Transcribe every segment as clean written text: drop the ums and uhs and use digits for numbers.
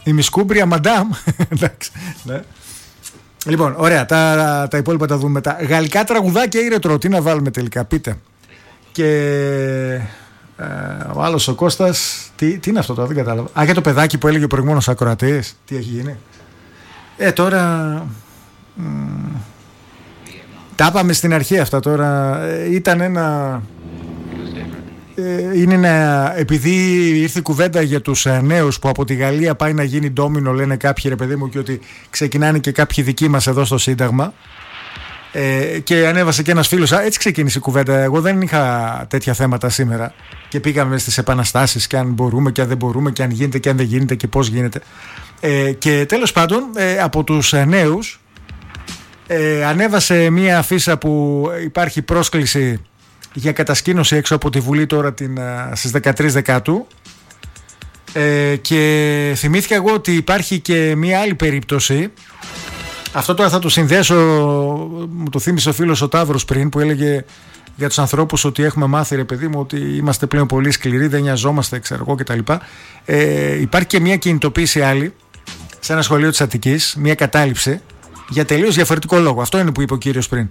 Η Μισκούμπρια Μαντάμ. Εντάξει. Ναι. Λοιπόν, ωραία. Τα υπόλοιπα τα δούμε μετά. Γαλλικά τραγουδάκια ή ρετρό, τι να βάλουμε τελικά, πείτε. Και ο άλλος ο Κώστας, τι είναι αυτό τώρα, δεν κατάλαβα. Α, για το παιδάκι που έλεγε ο προηγούμενος ακροατής, τι έχει γίνει. Τώρα τα είπαμε στην αρχή αυτά τώρα. Ήταν επειδή ήρθε η κουβέντα για τους νέους που από τη Γαλλία πάει να γίνει ντόμινο, λένε κάποιοι, ρε παιδί μου, και ότι ξεκινάνε και κάποιοι δικοί μας εδώ στο Σύνταγμα. Και ανέβασε και ένας φίλος. Έτσι ξεκίνησε η κουβέντα. Εγώ δεν είχα τέτοια θέματα σήμερα. Και πήγαμε στις επαναστάσεις και αν μπορούμε και αν δεν μπορούμε και αν γίνεται και αν δεν γίνεται και πώς γίνεται. Και τέλος πάντων, από τους νέους ανέβασε μία αφίσα που υπάρχει πρόσκληση για κατασκήνωση έξω από τη Βουλή τώρα στις 13 Δεκάτου. Και θυμήθηκα εγώ ότι υπάρχει και μία άλλη περίπτωση. Αυτό τώρα θα το συνδέσω, μου το θύμισε ο φίλος ο Ταύρος πριν, που έλεγε για τους ανθρώπους ότι έχουμε μάθει, ρε παιδί μου, ότι είμαστε πλέον πολύ σκληροί, δεν νοιαζόμαστε, ξέρω εγώ κτλ. Υπάρχει και μια κινητοποίηση άλλη σε ένα σχολείο της Αττικής, μια κατάληψη για τελείως διαφορετικό λόγο. Αυτό είναι που είπε ο κύριος πριν.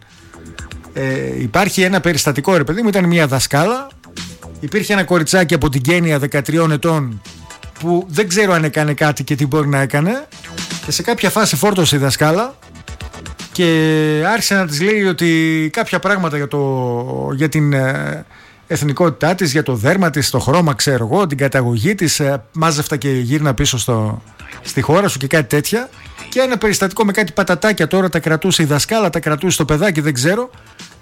Υπάρχει ένα περιστατικό, ρε παιδί μου, ήταν μια δασκάλα. Υπήρχε ένα κοριτσάκι από την Κένια 13 ετών που δεν ξέρω αν έκανε κάτι και τι μπορεί να έκανε. Και σε κάποια φάση φόρτωσε η δασκάλα και άρχισε να της λέει ότι κάποια πράγματα για την εθνικότητά της, για το δέρμα της, το χρώμα, ξέρω εγώ, την καταγωγή της, μάζευτα και γύρνα πίσω στη χώρα σου και κάτι τέτοια. Και ένα περιστατικό με κάτι πατατάκια τώρα τα κρατούσε η δασκάλα, τα κρατούσε το παιδάκι, δεν ξέρω.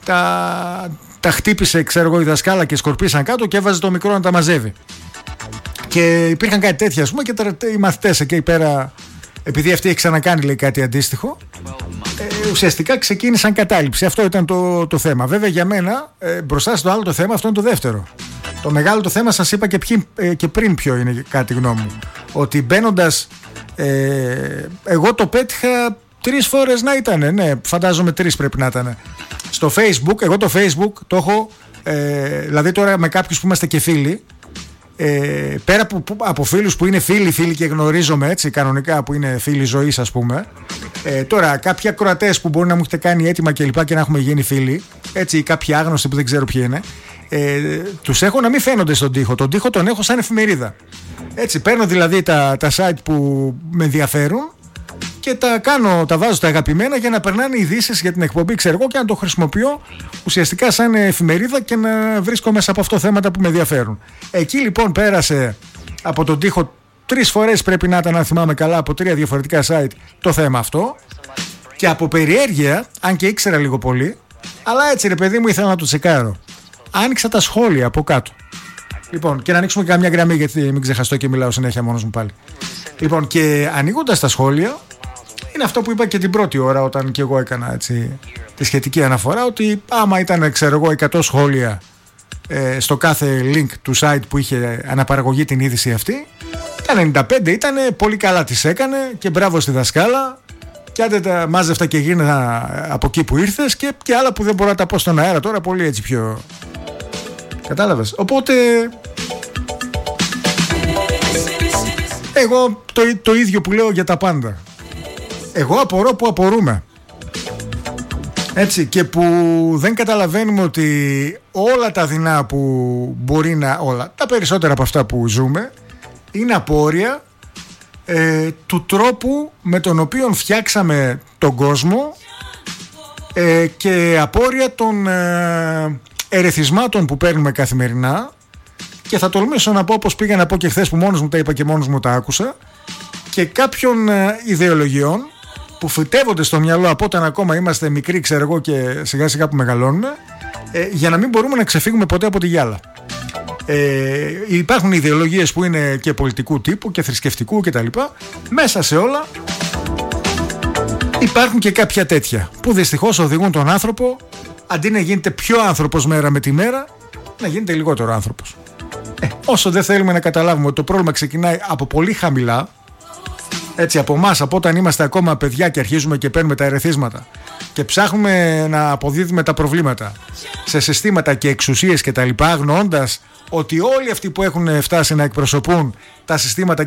Τα χτύπησε, ξέρω εγώ, η δασκάλα και σκορπίσαν κάτω και έβαζε το μικρό να τα μαζεύει. Και υπήρχαν κάτι τέτοια, ας πούμε, και οι μαθητές εκεί πέρα, επειδή αυτή έχει ξανακάνει, λέει, κάτι αντίστοιχο, ουσιαστικά ξεκίνησαν κατάληψη. Αυτό ήταν το θέμα. Βέβαια για μένα, μπροστά στο άλλο το θέμα, αυτό είναι το δεύτερο. Το μεγάλο το θέμα, σας είπα και πριν ποιο είναι, κάτι γνώμη μου. Ότι μπαίνοντας, εγώ το πέτυχα 3 φορές να ήταν. Ναι, φαντάζομαι 3 πρέπει να ήταν. Στο Facebook, εγώ το Facebook το έχω, δηλαδή τώρα με κάποιους που είμαστε και φίλοι, πέρα από φίλους που είναι φίλοι και γνωρίζομαι έτσι κανονικά, που είναι φίλοι ζωής, ας πούμε, τώρα κάποιοι ακροατές που μπορεί να μου έχετε κάνει έτοιμα και λοιπά και να έχουμε γίνει φίλοι, έτσι, κάποιοι άγνωστοι που δεν ξέρω ποιοι είναι, τους έχω να μην φαίνονται στον τοίχο. Τον τοίχο τον έχω σαν εφημερίδα. Έτσι, παίρνω δηλαδή τα site που με ενδιαφέρουν και τα βάζω στα αγαπημένα για να περνάνε ειδήσεις για την εκπομπή, ξέρω εγώ, και να το χρησιμοποιώ ουσιαστικά σαν εφημερίδα και να βρίσκω μέσα από αυτό θέματα που με ενδιαφέρουν. Εκεί λοιπόν πέρασε από τον τοίχο 3 φορές, πρέπει να ήταν, αν θυμάμαι καλά, από 3 διαφορετικά site το θέμα αυτό. Και από περιέργεια, αν και ήξερα λίγο πολύ, αλλά έτσι, ρε παιδί μου, ήθελα να το τσεκάρω, άνοιξα τα σχόλια από κάτω. Λοιπόν, και να ανοίξουμε και καμιά γραμμή, γιατί μην ξεχαστώ και μιλάω συνέχεια μόνος μου πάλι. Λοιπόν, και ανοίγοντας τα σχόλια, είναι αυτό που είπα και την πρώτη ώρα όταν και εγώ έκανα, έτσι, τη σχετική αναφορά, ότι άμα ήταν, ξέρω εγώ, 100 σχόλια στο κάθε link του site που είχε αναπαραγωγή την είδηση αυτή, τα 95 ήταν πολύ καλά τις έκανε και μπράβο στη δασκάλα, και άντε τα μάζευτα και γίνα από εκεί που ήρθες, και άλλα που δεν μπορώ να τα πω στον αέρα τώρα, πολύ έτσι πιο... Κατάλαβες? Οπότε εγώ το ίδιο που λέω για τα πάντα. Εγώ απορώ που απορούμε. Έτσι, και που δεν καταλαβαίνουμε ότι όλα τα δεινά που μπορεί να... όλα, τα περισσότερα από αυτά που ζούμε είναι απόρρια του τρόπου με τον οποίο φτιάξαμε τον κόσμο, και απόρρια των ερεθισμάτων που παίρνουμε καθημερινά. Και θα τολμήσω να πω, όπως πήγα να πω και χθες που μόνος μου τα είπα και μόνος μου τα άκουσα, και κάποιων ιδεολογιών που φυτεύονται στο μυαλό από όταν ακόμα είμαστε μικροί, ξέρω εγώ, και σιγά σιγά που μεγαλώνουμε, για να μην μπορούμε να ξεφύγουμε ποτέ από τη γυάλα. Υπάρχουν ιδεολογίες που είναι και πολιτικού τύπου και θρησκευτικού κτλ. Μέσα σε όλα υπάρχουν και κάποια τέτοια που δυστυχώς οδηγούν τον άνθρωπο, αντί να γίνεται πιο άνθρωπος μέρα με τη μέρα, να γίνεται λιγότερο άνθρωπος. Όσο δεν θέλουμε να καταλάβουμε ότι το πρόβλημα ξεκινάει από πολύ χαμηλά, έτσι, από εμάς, από όταν είμαστε ακόμα παιδιά και αρχίζουμε και παίρνουμε τα ερεθίσματα και ψάχνουμε να αποδίδουμε τα προβλήματα σε συστήματα και εξουσίες και τα λοιπά, αγνοώντας ότι όλοι αυτοί που έχουν φτάσει να εκπροσωπούν τα συστήματα